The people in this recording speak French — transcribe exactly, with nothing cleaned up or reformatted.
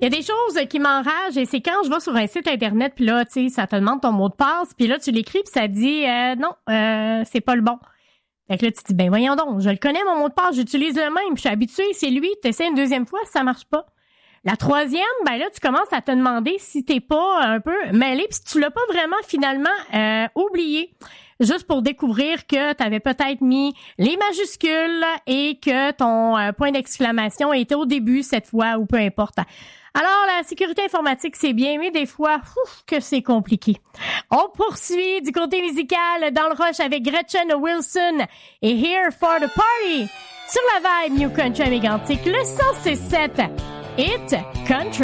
Il y a des choses qui m'enragent et c'est quand je vais sur un site internet puis là, tu sais, ça te demande ton mot de passe puis là, tu l'écris puis ça dit euh, non, euh, c'est pas le bon. Fait que là, tu te dis, ben voyons donc, je le connais mon mot de passe, j'utilise le même, je suis habituée, c'est lui, t'essaies une deuxième fois, ça marche pas. La troisième, ben là, tu commences à te demander si t'es pas un peu mêlé puis si tu l'as pas vraiment finalement euh, oublié. Juste pour découvrir que tu avais peut-être mis les majuscules et que ton euh, point d'exclamation était au début cette fois ou peu importe. Alors, la sécurité informatique, c'est bien, mais des fois, ouf, que c'est compliqué. On poursuit du côté musical dans le rush avec Gretchen Wilson et Here for the Party sur la vibe New Country Mégantic, le cent six sept Hit Country.